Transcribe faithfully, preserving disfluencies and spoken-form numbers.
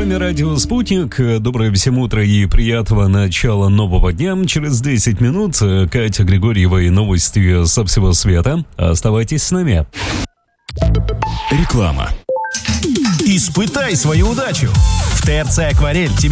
вами радио «Спутник». Доброе всем утро и приятного начала нового дня. Через десять минут Катя Григорьева и новости со всего света. Оставайтесь с нами. Реклама. Испытай свою удачу. В ТРЦ «Акварель» тебе